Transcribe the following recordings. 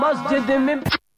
मस्जिद में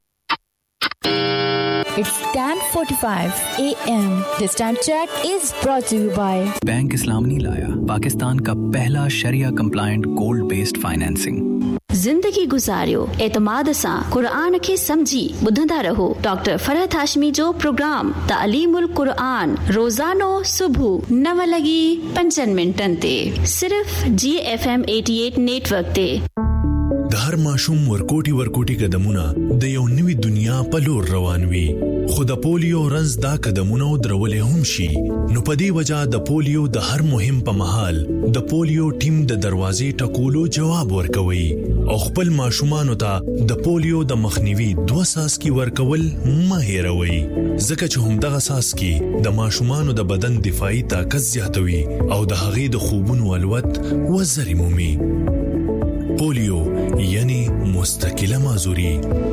It's 10:45 a.m. This time check is brought to you by bank इस्लाम नहीं लाया पाकिस्तान का पहला शरिया कंप्लायंट गोल्ड बेस्ड फाइनेंसिंग। जिंदगी गुजारियो एतमाद सां कुरान खे समझी ॿुधंदा रहो डॉक्टर फरहत हाशमी जो प्रोग्राम तालीमुल कुरान रोजानो सुबह 9:05 ते सिर्फ GFM 88 नेटवर्क ते। د هر ماشوم ورکوټي قدمونه د یو نوې دنیا په لور روان وي، خو د پولیو رنځ دا قدمونه درولې هم شي. نو په دې وجہ د پولیو د هر مهم په مهال د پولیو ټیم د دروازې ټکولو جواب ورکوي او خپل ماشومانو ته د پولیو د مخنیوي 2 ساسکي ورکول مه هېروي، ځکه چې همدغه ساسکي د ماشومانو د بدن دفاعي طاقت زیاتوي او د هغې د خوبونو الوت وزري مومي. पोलियो यानी मुस्तकिल माजूरी।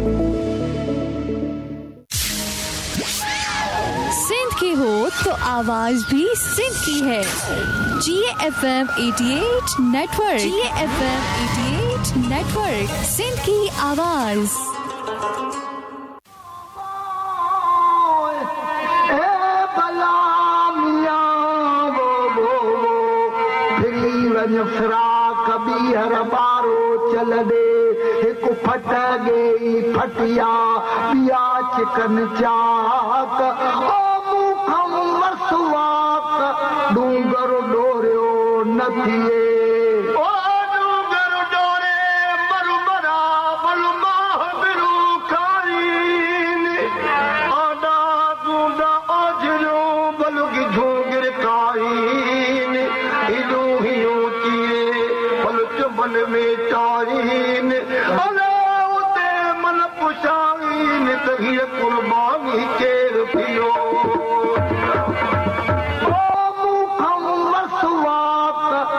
सिंध की हो तो आवाज भी सिंध की है। GFM 88 network, GFM 88 network, Sindh की आवाज। कभी हर बारो चल दे एक फट गई फटिया पिया चिकन चाक ओ मुखम वसवाक डूंगर डोरियो नथिए ओ डूंगर डोरे मरुमरा बलमा बिरू कारीन आदा गुंडा ओजरो बलुगी झोंगर कारीन इदो हियो मन में चारीन अलाउते मन पुशाइन तहिए कुर्बानी केर पियो